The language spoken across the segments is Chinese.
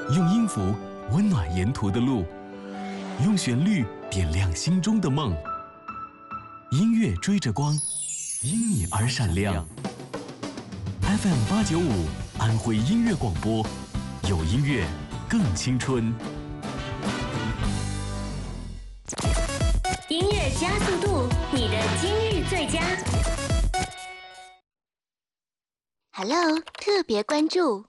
用音符温暖沿途的路，用旋律点亮心中的梦。音乐追着光，因你而闪亮。FM895安徽音乐广播，有音乐更青春。 音乐加速度，你的今日最佳。Hello， 特别关注。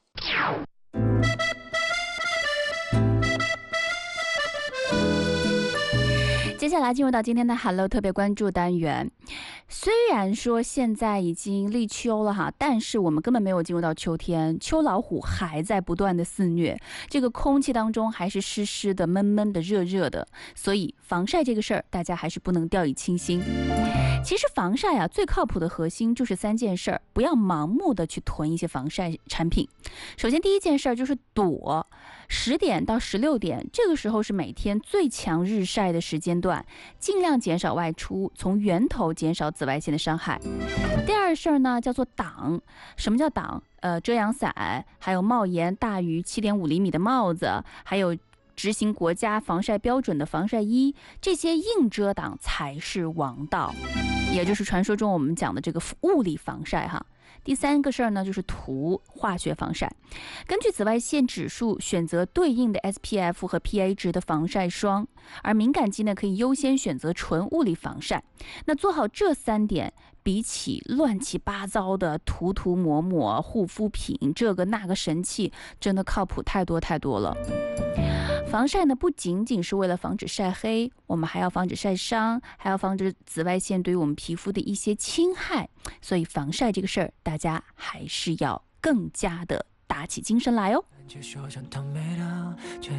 接下来进入到今天的 Hello 特别关注单元。虽然说现在已经立秋了哈，但是我们根本没有进入到秋天，秋老虎还在不断的肆虐，这个空气当中还是湿湿的、闷闷的、热热的，所以防晒这个事儿大家还是不能掉以轻心。其实防晒啊，最靠谱的核心就是3件事儿，不要盲目的去囤一些防晒产品。首先第一件事儿就是躲，10点到16点这个时候是每天最强日晒的时间段，尽量减少外出，从源头减少紫外线的伤害。第二事儿呢叫做挡。什么叫挡？遮阳伞，还有帽檐大于7.5厘米的帽子，还有执行国家防晒标准的防晒衣，这些硬遮挡才是王道，也就是传说中我们讲的这个物理防晒哈。第3个事儿呢，就是涂化学防晒，根据紫外线指数选择对应的 SPF 和 PA 值的防晒霜，而敏感肌呢可以优先选择纯物理防晒。那做好这3点，比起乱七八糟的涂抹抹护肤品这个那个神器，真的靠谱太多太多了。防晒呢不仅仅是为了防止晒黑，我们还要防止晒伤，还要防止紫外线对于我们皮肤的一些侵害，所以防晒这个事儿大家还是要更加的打起精神来哦。 就说想躺没了，却